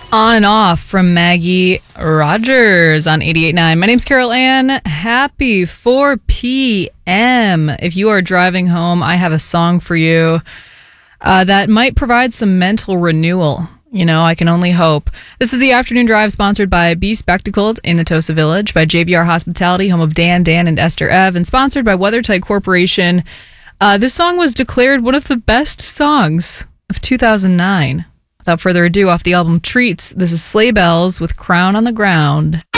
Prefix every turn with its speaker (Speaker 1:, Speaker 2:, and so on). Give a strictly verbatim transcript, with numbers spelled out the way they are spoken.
Speaker 1: On and Off from Maggie Rogers on eighty-eight point nine. My name's Carol Ann. Happy four p.m. If you are driving home, I have a song for you uh, that might provide some mental renewal. You know, I can only hope. This is the Afternoon Drive, sponsored by Be Spectacled in Natosa Village, by J V R Hospitality, home of Dan, Dan, and Esther Ev, and sponsored by WeatherTight Corporation. Uh, this song was declared one of the best songs of two thousand nine. Without further ado, off the album Treats, this is Sleigh Bells with Crown on the Ground.